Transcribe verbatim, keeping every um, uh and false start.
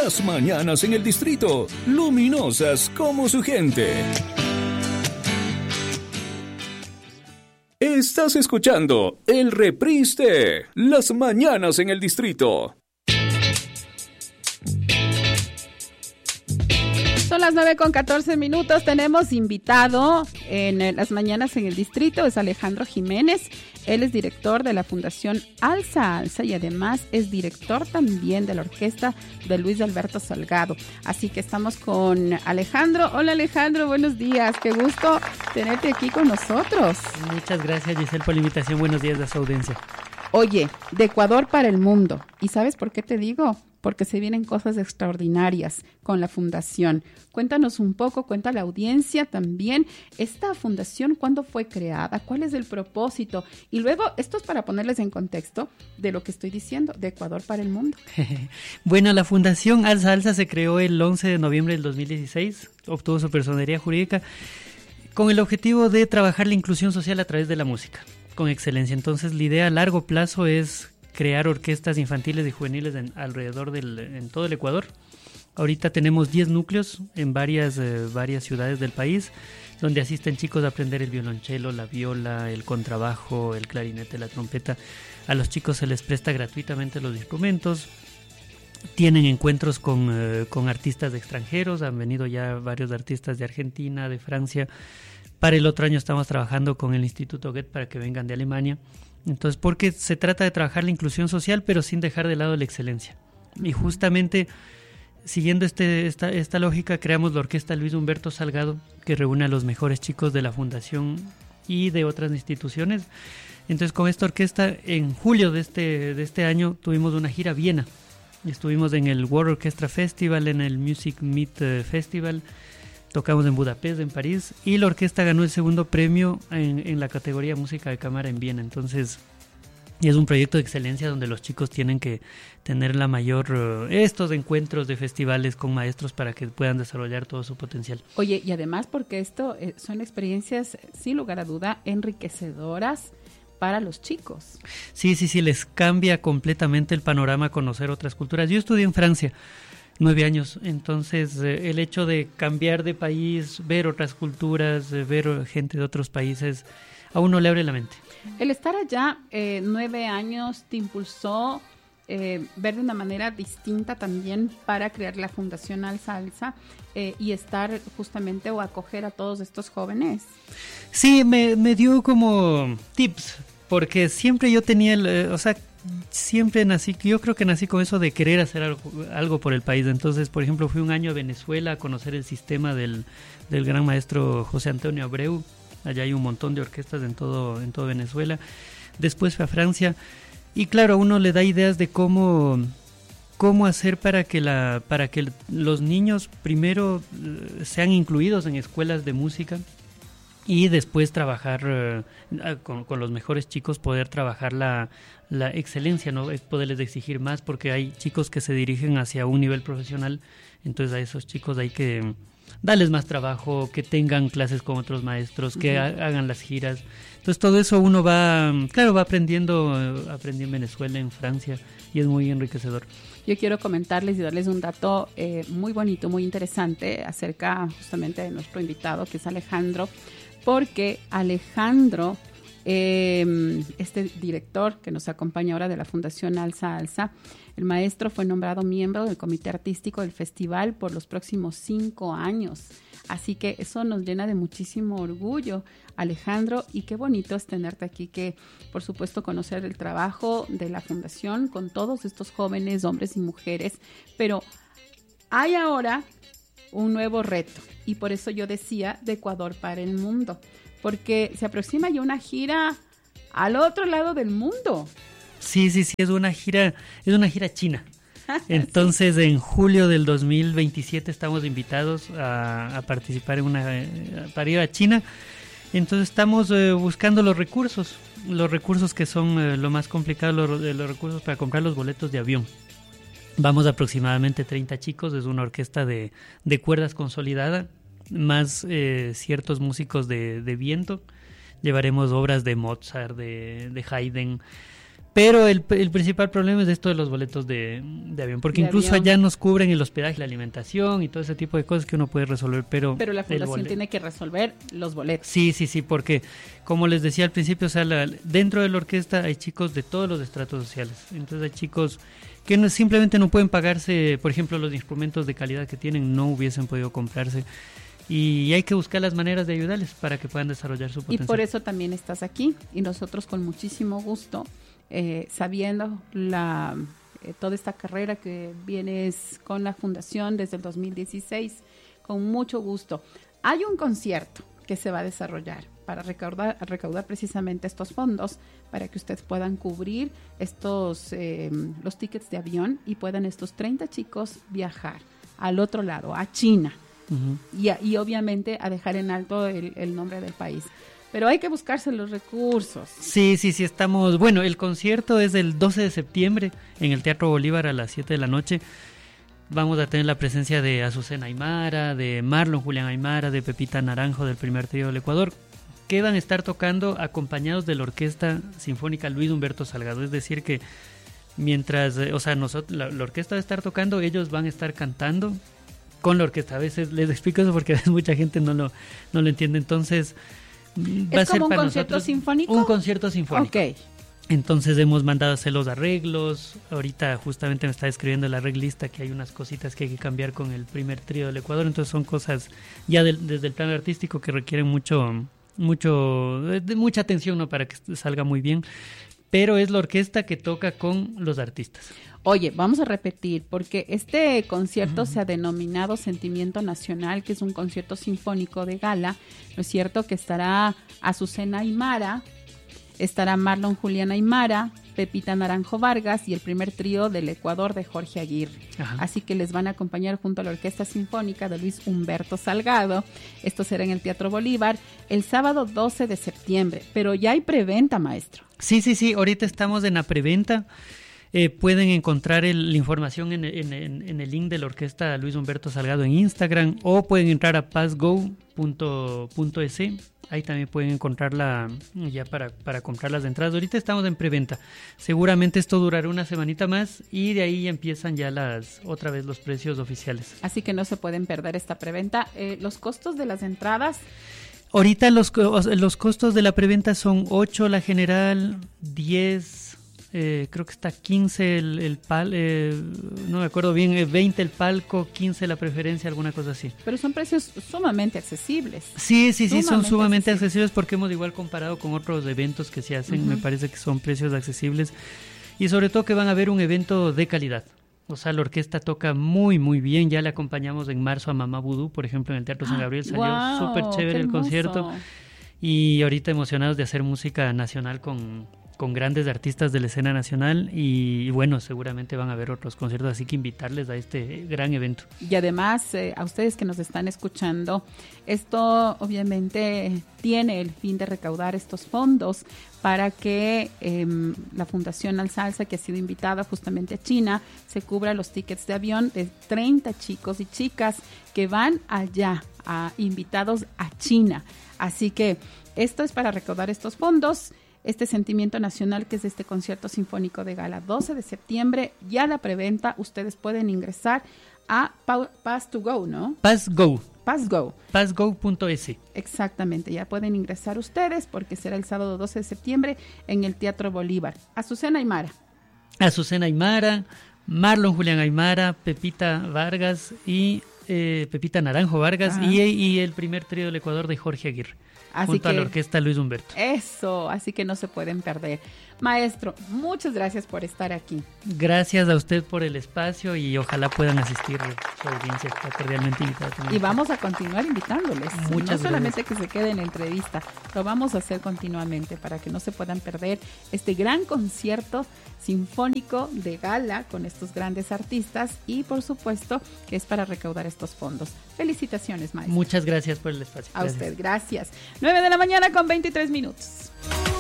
Las mañanas en el distrito, luminosas como su gente. Estás escuchando el reprise de Las mañanas en el distrito. Son las nueve con catorce minutos. Tenemos invitado en Las mañanas en el distrito, es Alejandro Jiménez. Él es director de la Fundación Alza Alza y además es director también de la orquesta de Luis Alberto Salgado. Así que estamos con Alejandro. Hola Alejandro, buenos días. Qué gusto tenerte aquí con nosotros. Muchas gracias, Giselle, por la invitación. Buenos días a su audiencia. Oye, de Ecuador para el mundo. ¿Y sabes por qué te digo? Porque se vienen cosas extraordinarias con la fundación. Cuéntanos un poco, cuenta a la audiencia también, esta fundación, ¿cuándo fue creada? ¿Cuál es el propósito? Y luego, esto es para ponerles en contexto de lo que estoy diciendo, de Ecuador para el mundo. Bueno, la Fundación Alza Alza se creó el once de noviembre del dos mil dieciséis, obtuvo su personería jurídica con el objetivo de trabajar la inclusión social a través de la música, con excelencia. Entonces, la idea a largo plazo es crear orquestas infantiles y juveniles en, alrededor del, en todo el Ecuador. Ahorita tenemos diez núcleos en varias, eh, varias ciudades del país, donde asisten chicos a aprender el violonchelo, la viola, el contrabajo, el clarinete, la trompeta. A los chicos se les presta gratuitamente los instrumentos. Tienen encuentros con, eh, con artistas extranjeros, han venido ya varios artistas de Argentina, de Francia. Para el otro año estamos trabajando con el Instituto Goethe para que vengan de Alemania. Entonces, porque se trata de trabajar la inclusión social, pero sin dejar de lado la excelencia. Y justamente, siguiendo este, esta, esta lógica, creamos la Orquesta Luis Humberto Salgado, que reúne a los mejores chicos de la Fundación y de otras instituciones. Entonces, con esta orquesta, en julio de este, de este año, tuvimos una gira a Viena. Estuvimos en el World Orchestra Festival, en el Music Meet Festival. Tocamos en Budapest, en París, y la orquesta ganó el segundo premio en, en la categoría Música de Cámara en Viena. Entonces, es un proyecto de excelencia donde los chicos tienen que tener la mayor, uh, estos encuentros de festivales con maestros para que puedan desarrollar todo su potencial. Oye, y además porque esto eh, son experiencias, sin lugar a duda, enriquecedoras para los chicos. Sí, sí, sí, les cambia completamente el panorama conocer otras culturas. Yo estudié en Francia nueve años, entonces eh, el hecho de cambiar de país, ver otras culturas, eh, ver gente de otros países, a uno le abre la mente. El estar allá eh, nueve años te impulsó eh, ver de una manera distinta también para crear la Fundación Alza Alza eh, y estar justamente o acoger a todos estos jóvenes. Sí, me, me dio como tips, porque siempre yo tenía, el, eh, o sea, siempre nací, yo creo que nací con eso de querer hacer algo, algo por el país. Entonces, por ejemplo, fui un año a Venezuela a conocer el sistema del, del gran maestro José Antonio Abreu. Allá hay un montón de orquestas en todo, en todo Venezuela. Después fui a Francia y claro, a uno le da ideas de cómo, cómo hacer para que, la, para que los niños primero eh, sean incluidos en escuelas de música. Y después trabajar uh, con, con los mejores chicos, poder trabajar la, la excelencia, ¿no? Es poderles exigir más, porque hay chicos que se dirigen hacia un nivel profesional, entonces a esos chicos hay que darles más trabajo, que tengan clases con otros maestros, que uh-huh. ha, hagan las giras. Entonces todo eso uno va, claro, va aprendiendo, uh, aprendí en Venezuela, en Francia, y es muy enriquecedor. Yo quiero comentarles y darles un dato eh, muy bonito, muy interesante acerca justamente de nuestro invitado, que es Alejandro, porque Alejandro, eh, este director que nos acompaña ahora de la Fundación Alza Alza, el maestro fue nombrado miembro del comité artístico del festival por los próximos cinco años. Así que eso nos llena de muchísimo orgullo, Alejandro, y qué bonito es tenerte aquí, que por supuesto conocer el trabajo de la Fundación con todos estos jóvenes, hombres y mujeres, pero hay ahora un nuevo reto, y por eso yo decía de Ecuador para el mundo, porque se aproxima ya una gira al otro lado del mundo. Sí, sí, sí, es una gira, es una gira china. Entonces, sí. En julio del dos mil veintisiete estamos invitados a, a participar en una, para ir a China. Entonces estamos eh, buscando los recursos, los recursos que son eh, lo más complicado, los, los recursos para comprar los boletos de avión. Vamos aproximadamente treinta chicos, es una orquesta de, de cuerdas consolidada, más eh, ciertos músicos de, de viento. Llevaremos obras de Mozart, de, de Haydn, Pero el, el principal problema es esto de los boletos de, de avión, porque de incluso avión. allá nos cubren el hospedaje, la alimentación y todo ese tipo de cosas que uno puede resolver, pero... Pero la el fundación boleto- tiene que resolver los boletos. Sí, sí, sí, porque como les decía al principio, o sea, la- dentro de la orquesta hay chicos de todos los estratos sociales. Entonces hay chicos que no, simplemente no pueden pagarse, por ejemplo, los instrumentos de calidad que tienen, no hubiesen podido comprarse. Y hay que buscar las maneras de ayudarles para que puedan desarrollar su Y potencial. por eso también estás aquí y nosotros con muchísimo gusto, eh, sabiendo la eh, toda esta carrera que vienes con la fundación desde el dos mil dieciséis, con mucho gusto. Hay un concierto que se va a desarrollar para recaudar, recaudar precisamente estos fondos para que ustedes puedan cubrir estos eh, los tickets de avión y puedan estos treinta chicos viajar al otro lado, a China. Uh-huh. Y, a- y obviamente a dejar en alto el, el nombre del país. Pero hay que buscarse los recursos. Sí, sí, sí, estamos... Bueno, el concierto es el doce de septiembre en el Teatro Bolívar a las siete de la noche. Vamos a tener la presencia de Azucena Aymara, de Marlon Julián Aymara, de Pepita Naranjo del primer trío del Ecuador, que van a estar tocando acompañados de la Orquesta Sinfónica Luis Humberto Salgado. Es decir que mientras, eh, o sea, nosotros, la, la orquesta va a estar tocando, ellos van a estar cantando con la orquesta. A veces les explico eso porque a veces mucha gente no lo, no lo entiende. Entonces, va a ¿Es ser como un para concierto nosotros sinfónico? un concierto sinfónico. Ok. Entonces hemos mandado a hacer los arreglos. Ahorita justamente me está escribiendo el arreglista que hay unas cositas que hay que cambiar con el primer trío del Ecuador. Entonces son cosas ya del- desde el plano artístico que requieren mucho, mucho, de, de mucha atención, ¿no? Para que salga muy bien. Pero es la orquesta que toca con los artistas. Oye, vamos a repetir, porque este concierto se ha denominado Sentimiento Nacional, que es un concierto sinfónico de gala, ¿no es cierto? Que estará Azucena Aymara, estará Marlon Julián Aymara, Pepita Naranjo Vargas y el primer trío del Ecuador de Jorge Aguirre. Ajá. Así que les van a acompañar junto a la Orquesta Sinfónica de Luis Humberto Salgado. Esto será en el Teatro Bolívar el sábado doce de septiembre, pero ya hay preventa, maestro. Sí, sí, sí. Ahorita estamos en la preventa. Eh, pueden encontrar el- la información en, en- en- en el link de la orquesta Luis Humberto Salgado en Instagram, o pueden entrar a passgo punto es. Ahí también pueden encontrarla ya para, para comprar las entradas. Ahorita estamos en preventa. Seguramente esto durará una semanita más y de ahí empiezan ya las otra vez los precios oficiales. Así que no se pueden perder esta preventa. Eh, los costos de las entradas, Ahorita los, co- o sea, los costos de la preventa son ocho la general, diez, eh, creo que está quince el, el pal, eh, no me acuerdo bien, eh, veinte el palco, quince la preferencia, alguna cosa así. pero son precios sumamente accesibles. Sí, sí, sí, son Sumamente sumamente accesibles. accesibles porque hemos igual comparado con otros eventos que se hacen, Ujú. me parece que son precios accesibles y sobre todo que van a ver un evento de calidad. O sea, la orquesta toca muy, muy bien. Ya le acompañamos en marzo a Mamá Vudú, por ejemplo, en el Teatro San Gabriel. Salió ¡Guau! súper ¡Qué chévere el hermoso! concierto. Y ahorita emocionados de hacer música nacional con, con grandes artistas de la escena nacional. Y, y bueno, seguramente van a haber otros conciertos, así que invitarles a este gran evento. Y además, eh, a ustedes que nos están escuchando, esto obviamente tiene el fin de recaudar estos fondos para que eh, la Fundación Alsalza, que ha sido invitada justamente a China, se cubra los tickets de avión de treinta chicos y chicas que van allá, a, invitados a China. Así que esto es para recaudar estos fondos. Este sentimiento nacional que es este concierto sinfónico de gala doce de septiembre, ya la preventa, ustedes pueden ingresar a Pa- Pass to Go, ¿no? Passgo, Pass Go, passgo punto es. exactamente, ya pueden ingresar ustedes porque será el sábado doce de septiembre en el Teatro Bolívar. Azucena Aymara, Azucena Aymara, Marlon Julián Aymara, Pepita Vargas y eh, Pepita Naranjo Vargas Ajá. y, y el primer trío del Ecuador de Jorge Aguirre, Así junto a la que- orquesta Luis Humberto. eso, así que no se pueden perder. Maestro, muchas gracias por estar aquí. Gracias a usted por el espacio y ojalá puedan asistir su audiencia, está cordialmente invitada también. Y vamos a continuar invitándoles. Muchas no solamente que se quede en la entrevista, lo vamos a hacer continuamente para que no se puedan perder este gran concierto sinfónico de gala con estos grandes artistas y por supuesto que es para recaudar estos fondos. Felicitaciones, maestro. Muchas gracias por el espacio. A Gracias. usted, gracias. nueve de la mañana con veintitrés minutos.